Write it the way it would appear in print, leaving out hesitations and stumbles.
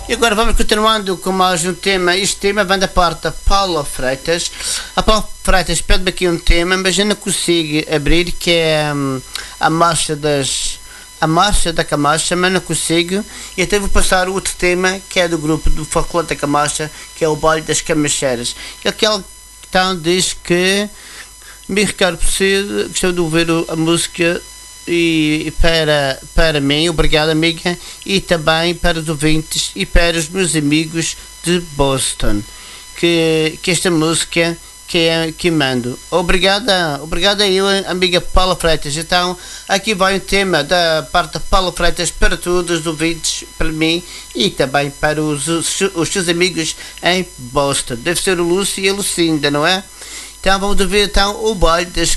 E agora vamos continuando com mais um tema. Este tema vem da parte da Paula Freitas. A Paula Freitas pede-me aqui um tema, mas eu não consigo abrir, que é a marcha da Camacha, mas não consigo. E até vou passar outro tema, que é do grupo do Folclore da Camacha, que é o Baile das Camacheiras. E aquele então diz que me Ricardo Preciso, gostou de ouvir a música e para mim, obrigado amiga, e também para os ouvintes e para os meus amigos de Boston, que esta música que mando. Obrigada eu, amiga Paula Freitas. Então, aqui vai um tema da parte da Paula Freitas para todos os ouvintes, para mim e também para os seus amigos em Boston. Deve ser o Lúcio e a Lucinda, não é? Então vamos ver então o baile das